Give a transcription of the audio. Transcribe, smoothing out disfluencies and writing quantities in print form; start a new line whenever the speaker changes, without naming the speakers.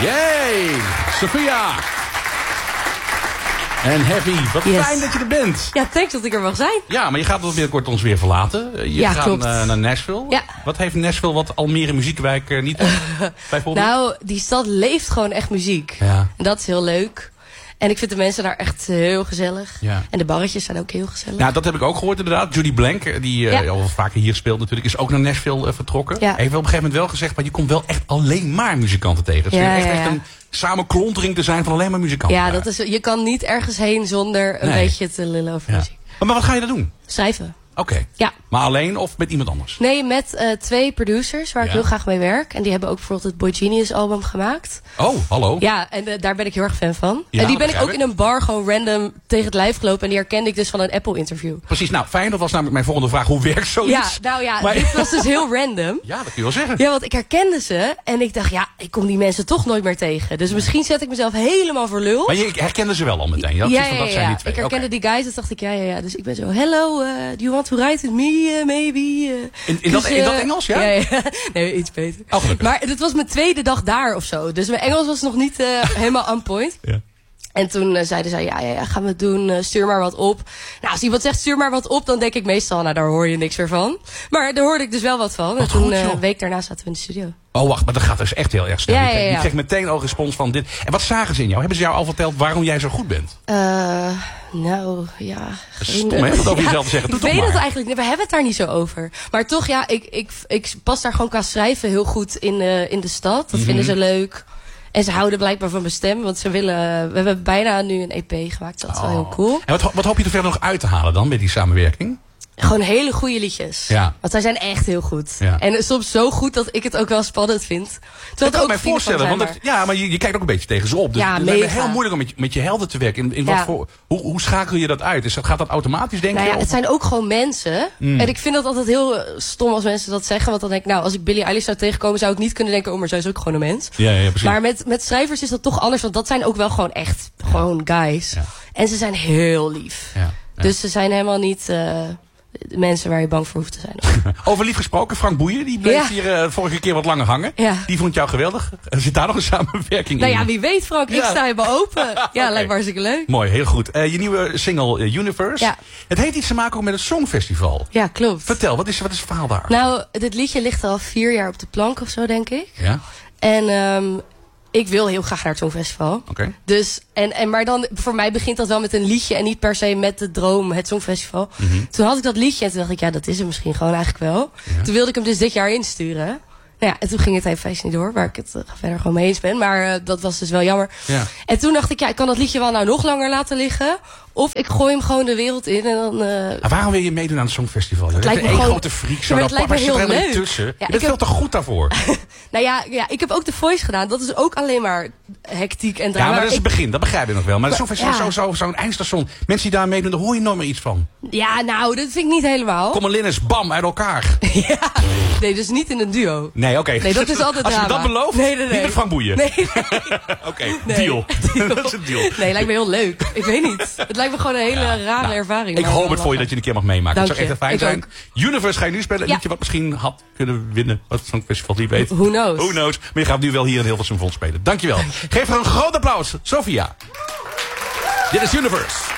Yay! Sophia! En Heavy, wat fijn dat je er bent.
Ja, thanks dat ik er mag zijn.
Ja, maar je gaat binnenkort ons weer verlaten. Je gaat naar Nashville.
Ja.
Wat heeft Nashville wat Almere Muziekwijk niet bijvoorbeeld?
Nou, die stad leeft gewoon echt muziek.
Ja.
En dat is heel leuk. En ik vind de mensen daar echt heel gezellig.
Ja.
En de barretjes zijn ook heel gezellig.
Nou, dat heb ik ook gehoord inderdaad. Judy Blank, die al vaker hier speelt natuurlijk, is ook naar Nashville vertrokken.
Ja.
Heeft wel op een gegeven moment wel gezegd, maar je komt wel echt alleen maar muzikanten tegen. Het schijnt echt een samenklontering te zijn van alleen maar muzikanten.
Ja, dat is, je kan niet ergens heen zonder een beetje te lullen over muziek.
Maar wat ga je daar doen?
Schrijven.
Oké.
Ja.
Maar alleen of met iemand anders?
Nee, met 2 producers waar ik heel graag mee werk. En die hebben ook bijvoorbeeld het Boy Genius album gemaakt.
Oh, hallo.
Ja, en daar ben ik heel erg fan van.
Ja,
en die ben ik ook in een bar gewoon random tegen het lijf gelopen. En die herkende ik dus van een Apple interview.
Precies, nou fijn, dat was namelijk mijn volgende vraag. Hoe werkt zoiets?
Ja, nou ja, maar dit was dus heel random.
Ja, dat kun je wel zeggen.
Ja, want ik herkende ze. En ik dacht, ja, ik kom die mensen toch nooit meer tegen. Dus misschien zet ik mezelf helemaal voor lul.
Maar je herkende ze wel al meteen?
Ja,
dat zijn die twee.
Ik herkende die guys. Dus dacht ik, ja. Dus ik ben zo, hello, do you want to ride with me, maybe?
In dat Engels, ja?
Ja. Nee, iets beter.
Oh,
maar het was mijn 2e dag daar of zo. Dus mijn Engels was nog niet helemaal on point.
Ja.
En toen zeiden zij, ja, gaan we het doen, stuur maar wat op. Nou, als iemand zegt, stuur maar wat op, dan denk ik meestal, nou, daar hoor je niks meer van. Maar daar hoorde ik dus wel wat van. En toen, een week daarna zaten we in de studio.
Oh, wacht, maar dat gaat dus echt heel erg snel.
Ja.
Je kreeg meteen al respons van dit. En wat zagen ze in jou? Hebben ze jou al verteld waarom jij zo goed bent?
Nou, ja.
Stom, hè? Wat over jezelf te zeggen. Doe
ik weet het eigenlijk niet. We hebben het daar niet zo over. Maar toch, ja, ik pas daar gewoon qua schrijven heel goed in de stad. Dat vinden ze leuk. En ze houden blijkbaar van mijn stem. Want we hebben bijna nu een EP gemaakt. Dat is wel heel cool.
En wat hoop je er verder nog uit te halen dan met die samenwerking?
Gewoon hele goede liedjes.
Ja.
Want zij zijn echt heel goed.
Ja.
En soms zo goed dat ik het ook wel spannend vind.
Dat kan ik mij voorstellen. Want maar je kijkt ook een beetje tegen ze op. Dus
ja,
het is heel moeilijk om met je helden te werken. Hoe schakel je dat uit? Gaat dat automatisch, denk je?
Het zijn ook gewoon mensen. En ik vind dat altijd heel stom als mensen dat zeggen. Want dan denk ik, nou, als ik Billie Eilish zou tegenkomen, zou ik niet kunnen denken, oh, maar zij is ook gewoon een mens.
Ja, precies.
Maar met schrijvers is dat toch anders. Want dat zijn ook wel gewoon echt gewoon guys. Ja. En ze zijn heel lief. Ja. Dus ze zijn helemaal niet de mensen waar je bang voor hoeft te zijn.
Over lief gesproken, Frank Boeien, die bleef hier vorige keer wat langer hangen. Ja. Die vond jou geweldig. Zit daar nog een samenwerking in?
Nou ja, wie weet Frank, ik sta helemaal open. Ja, lijkt me hartstikke leuk.
Mooi, heel goed. Je nieuwe single Universe. Ja. Het heeft iets te maken ook met het Songfestival.
Ja, klopt.
Vertel, wat is het verhaal daar?
Nou, dit liedje ligt al 4 jaar op de plank of zo, denk ik.
Ja.
En ik wil heel graag naar het Songfestival.
Okay.
Dus, maar dan, voor mij begint dat wel met een liedje en niet per se met de droom, het Songfestival. Toen had ik dat liedje en toen dacht ik, ja, dat is er misschien gewoon eigenlijk wel. Ja. Toen wilde ik hem dus dit jaar insturen. Nou ja, en toen ging het even niet door, waar ik het verder gewoon mee eens ben. Maar dat was dus wel jammer. Ja. En toen dacht ik, ja, ik kan dat liedje wel nou nog langer laten liggen. Of ik gooi hem gewoon de wereld in en dan...
waarom wil je meedoen aan het Songfestival? Je bent één grote freak. Zo,
het lijkt me heel leuk.
Tussen. Ja, je bent veel te goed daarvoor.
Nou ja, ik heb ook The Voice gedaan. Dat is ook alleen maar hectiek en drama.
Ja, maar dat is het begin. Dat begrijp je nog wel. Maar het Songfestival is zo'n eindstation. Mensen die daar meedoen, daar hoor je nooit meer iets van.
Ja, nou, dat vind ik niet helemaal.
Kom Linus, bam, uit elkaar.
Ja, nee, dus niet in een duo.
Nee, oké.
Nee, dat is altijd drama.
Als je dat belooft, niet met Frank Boeien.
Nee.
Oké, deal. Dat is een deal.
Nee, lijkt me heel leuk. Ik weet niet. Het lijkt me gewoon een hele rare ervaring.
Ik hoop het voor je dat je een keer mag meemaken.
Dank
dat zou echt fijn zijn.
Ook.
Universe ga je nu spelen. Een liedje wat misschien had kunnen winnen. Wat zo'n festival niet weet.
Who knows?
Who knows. Maar je gaat nu wel hier in Hilversum Fonds spelen. Dankjewel. Geef haar een groot applaus. Sophia. Dit is Universe.